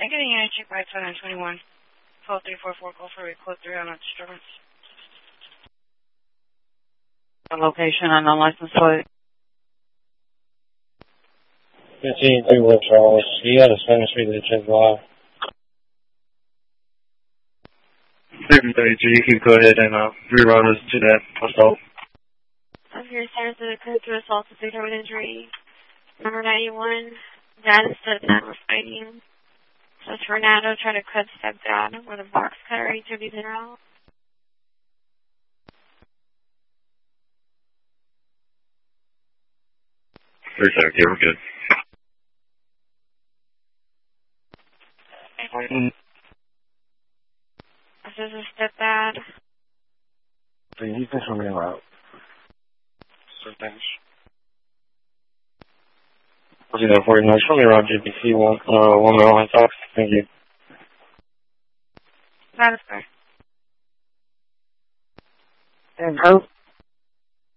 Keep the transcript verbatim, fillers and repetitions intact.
I'm getting a check by seven twenty-one. twelve three four four, call for recode three on a disturbance. The location on the license plate. fifteen three West Charles. You got a Spanish Street to check live. seven thirty-two, you can go ahead and uh, reroute us to that assault. Of your stairs to the code to assault to victim with injury. Number ninety-one, dad said that we're fighting. So Tornado tried to cut step dad with a box cutter. He took his in out. three seventy, yeah, we're good. Mm. This is a step dad. So you can show me around. So thanks. I'll do that for you now. Show me around G B C one, uh, one mile and talks. Thank you. That is correct. And how?